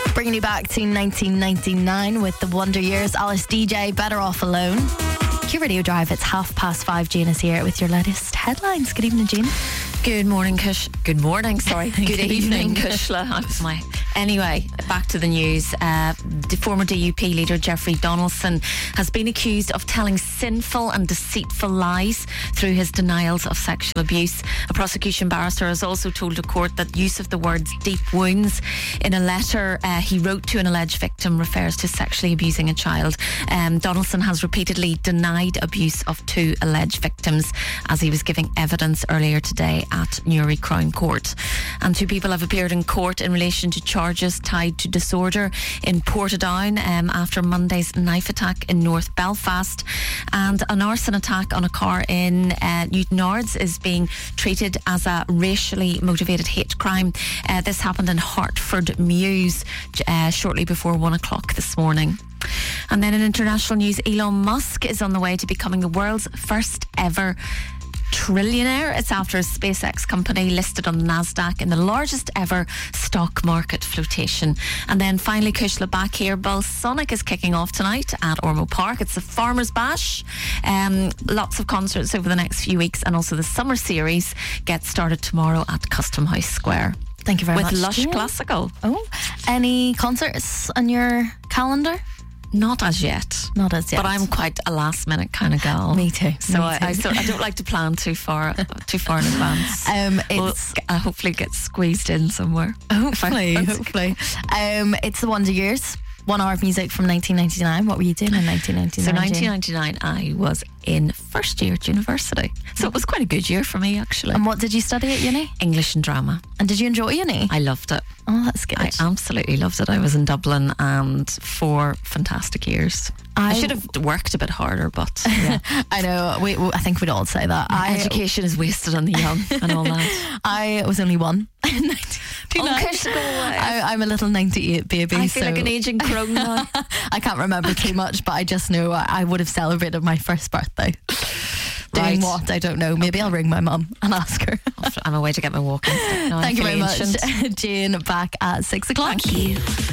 Bringing you back to 1999 with the Wonder Years. Alice DJ, Better Off Alone. Q Radio Drive, it's 5:30. Jane is here with your latest headlines. Good evening, Jane. Good morning, Good morning, sorry. Good evening, Kushla. Anyway, back to the news. The former DUP leader Jeffrey Donaldson has been accused of telling sinful and deceitful lies through his denials of sexual abuse. A prosecution barrister has also told a court that use of the words deep wounds in a letter he wrote to an alleged victim refers to sexually abusing a child. Donaldson has repeatedly denied abuse of two alleged victims as he was giving evidence earlier today at Newry Crown Court. And two people have appeared in court in relation to charges tied to disorder in Portadown after Monday's knife attack in North Belfast, and an arson attack on a car in Newtownards is being treated as a racially motivated hate crime. This happened in Hertford Mews shortly before 1 o'clock this morning. And then in international news, Elon Musk is on the way to becoming the world's first ever trillionaire. It's after a SpaceX company listed on the Nasdaq in the largest ever stock market flotation. And then finally, Kushla, back here, Balsonic is kicking off tonight at Ormo Park. It's the Farmers Bash. Lots of concerts over the next few weeks, and also the summer series gets started tomorrow at Custom House Square. Thank you very much. With Lush Classical. Oh, any concerts on your calendar? Not as yet. Not as yet. But I'm quite a last minute kind of gal. Me too. So I don't like to plan too far in advance. I'll hopefully get squeezed in somewhere. Hopefully. It's the Wonder Years. 1 hour of music from 1999. What were you doing in 1999? So 1999, I was in first year at university. So it was quite a good year for me, actually. And what did you study at uni? English and drama. And did you enjoy uni? I loved it. Oh, that's good. I absolutely loved it. I was in Dublin and 4 fantastic years. I should have worked a bit harder, but yeah. I know. I think we'd all say that. Education is wasted on the young and all that. I was only 1 in 1999. I'm a little 98 baby. I feel like an aging crone now. I can't remember too much, but I just know I would have celebrated my first birthday. Doing what? I don't know. Maybe I'll ring my mum and ask her. I'm away to get my walking stick now. Thank you very much. Jane, back at 6 o'clock. Thank you.